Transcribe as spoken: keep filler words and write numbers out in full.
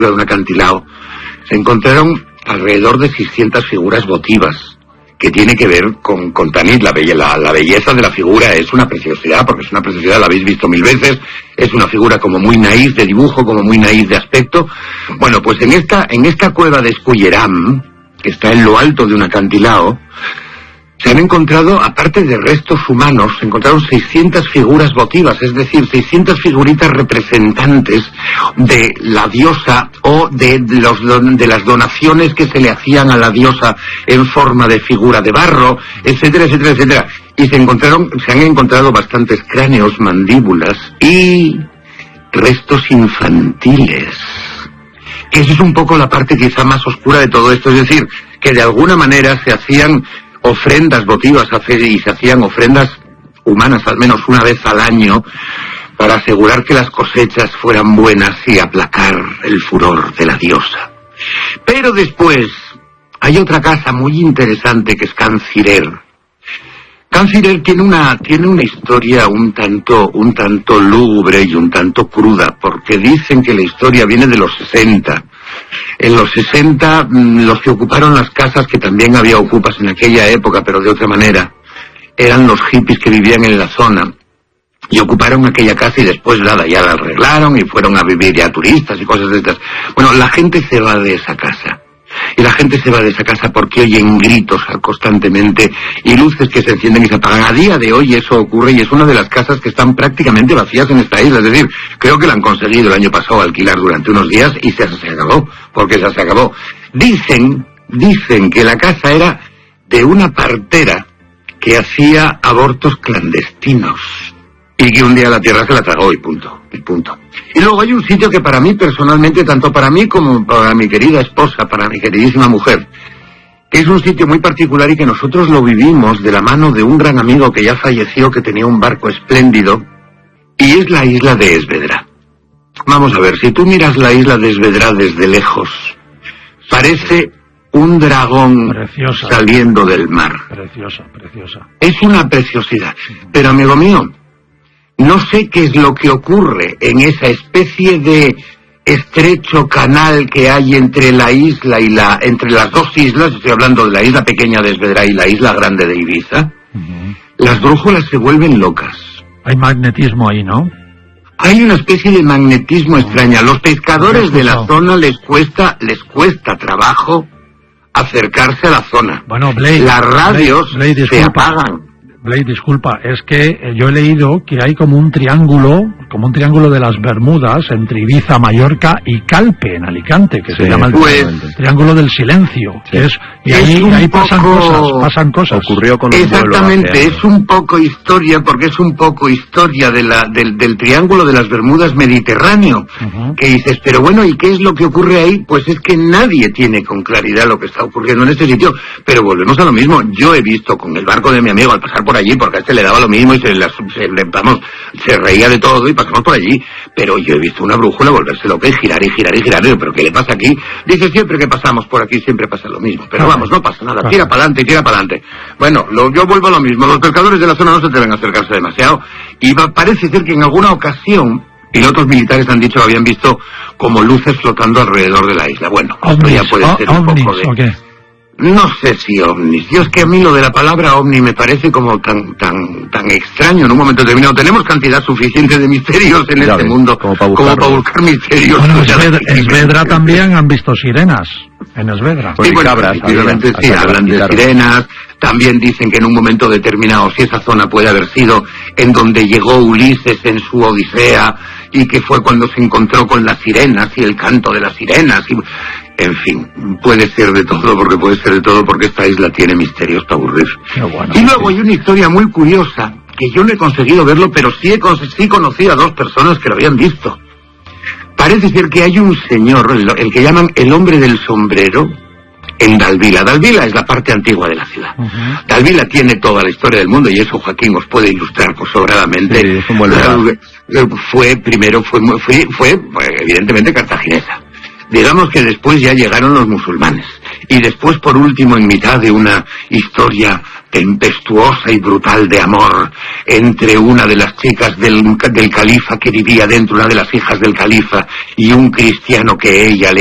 de un acantilado, se encontraron alrededor de seiscientas figuras votivas, que tiene que ver con, con Tanit. La, belle, la, la belleza de la figura es una preciosidad, porque es una preciosidad, la habéis visto mil veces, es una figura como muy naif de dibujo, como muy naif de aspecto. Bueno, pues en esta, en esta cueva de Esculleram, que está en lo alto de un acantilado, se han encontrado, aparte de restos humanos, se encontraron seiscientas figuras votivas, es decir, seiscientas figuritas representantes de la diosa o de, los, de las donaciones que se le hacían a la diosa en forma de figura de barro, etcétera, etcétera, etcétera. Y se encontraron, se han encontrado bastantes cráneos, mandíbulas y restos infantiles. Esa es un poco la parte quizá más oscura de todo esto, es decir, que de alguna manera se hacían ofrendas votivas y se hacían ofrendas humanas al menos una vez al año para asegurar que las cosechas fueran buenas y aplacar el furor de la diosa. Pero después hay otra casa muy interesante que es Cancirer. Cancirer tiene una tiene una historia un tanto un tanto lúgubre y un tanto cruda, porque dicen que la historia viene de los sesenta. En los sesenta, los que ocuparon las casas, que también había ocupas en aquella época, pero de otra manera, eran los hippies que vivían en la zona, y ocuparon aquella casa y después nada, ya la arreglaron y fueron a vivir ya turistas y cosas de estas. Bueno, la gente se va de esa casa. Y la gente se va de esa casa porque oyen gritos constantemente y luces que se encienden y se apagan. A día de hoy eso ocurre y es una de las casas que están prácticamente vacías en esta isla. Es decir, creo que la han conseguido el año pasado alquilar durante unos días y se, se acabó, porque ya se acabó. Dicen, dicen que la casa era de una partera que hacía abortos clandestinos y que un día la tierra se la tragó y punto, y punto. Y luego hay un sitio que para mí personalmente, tanto para mí como para mi querida esposa, para mi queridísima mujer, que es un sitio muy particular y que nosotros lo vivimos de la mano de un gran amigo que ya falleció, que tenía un barco espléndido, y es la isla de Esvedra. Vamos a ver, si tú miras la isla de Esvedra desde lejos, parece un dragón preciosa, saliendo del mar. Preciosa, preciosa. Es una preciosidad. Pero, amigo mío, no sé qué es lo que ocurre en esa especie de estrecho canal que hay entre la isla y la... entre las dos islas, estoy hablando de la isla pequeña de Esvedra y la isla grande de Ibiza. Uh-huh. Las brújulas se vuelven locas. Hay magnetismo ahí, ¿no? Hay una especie de magnetismo extraña. A los pescadores de la zona les cuesta, les cuesta trabajo acercarse a la zona. Bueno, Blade, las radios Blade, Blade, se apagan. Blade, disculpa, es que yo he leído que hay como un triángulo, como un triángulo de las Bermudas entre Ibiza, Mallorca y Calpe, en Alicante, que sí, se llama el, pues, el triángulo del silencio. Sí. Que es, y ahí, es ahí pasan poco... cosas, pasan cosas. Ocurrió con un Exactamente, es un poco historia, porque es un poco historia de la, del, del triángulo de las Bermudas mediterráneo. Uh-huh. Que dices, pero bueno, ¿y qué es lo que ocurre ahí? Pues es que nadie tiene con claridad lo que está ocurriendo en este sitio. Pero volvemos a lo mismo. Yo he visto con el barco de mi amigo al pasar por allí, porque a este le daba lo mismo y se, la, se, vamos, se reía de todo y pasamos por allí, pero yo he visto una brújula volverse loca y girar y girar y girar, pero ¿qué le pasa aquí? Dice, siempre que pasamos por aquí siempre pasa lo mismo, pero vamos, no pasa nada, tira para adelante y tira para adelante. Bueno, lo, yo vuelvo a lo mismo, los pescadores de la zona no se atreven a acercarse demasiado y va, parece ser que en alguna ocasión pilotos militares han dicho que habían visto como luces flotando alrededor de la isla. Bueno, esto ya puede ser un poco de... Okay. No sé si ovnis. Yo es que a mí lo de la palabra ovni me parece como tan tan tan extraño en un momento determinado. Tenemos cantidad suficiente de misterios en ya este ves, mundo como para buscar, como para buscar misterios. Bueno, Esvedra, Esvedra también han visto sirenas en Esvedra. Sí, bueno, cabras, efectivamente había, sí, hablan de sirenas. También dicen que en un momento determinado, si esa zona puede haber sido en donde llegó Ulises en su Odisea y que fue cuando se encontró con las sirenas y el canto de las sirenas y... En fin, puede ser de todo, porque puede ser de todo, porque esta isla tiene misterios para aburrir. Bueno, y luego hay una historia muy curiosa, que yo no he conseguido verlo, pero sí, he con- sí conocí a dos personas que lo habían visto. Parece ser que hay un señor, el, el que llaman el hombre del sombrero, en Dalvila. Dalvila es la parte antigua de la ciudad. Uh-huh. Dalvila tiene toda la historia del mundo, y eso Joaquín os puede ilustrar pues, sobradamente. Sí, es un buen lugar. Fue, primero, fue, fue, fue evidentemente cartaginesa. Digamos que después ya llegaron los musulmanes. Y después, por último, en mitad de una historia tempestuosa y brutal de amor entre una de las chicas del, del califa que vivía dentro, una de las hijas del califa, y un cristiano que ella le